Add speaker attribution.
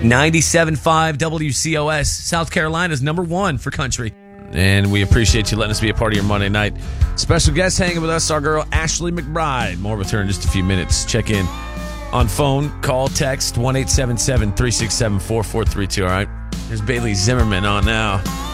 Speaker 1: 97.5 WCOS, South Carolina's number one for country. And we appreciate you letting us be a part of your Monday night. Special guest hanging with us, our girl Ashley McBride. More with her in just a few minutes. Check in on phone, call, text 1-877-367-4432. All right. There's Bailey Zimmerman on now.